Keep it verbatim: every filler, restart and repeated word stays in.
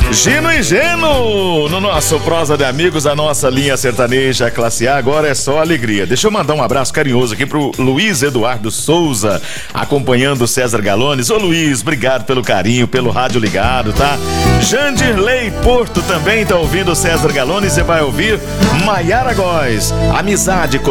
Gino e Geno, no nosso Prosa de Amigos, a nossa linha sertaneja classe A, agora é só alegria. Deixa eu mandar um abraço carinhoso aqui pro Luiz Eduardo Souza, acompanhando o César Galones. Ô Luiz, obrigado pelo carinho, pelo rádio ligado, tá? Jandirley Porto também tá ouvindo o César Galones, você vai ouvir Maiara Góes, amizade,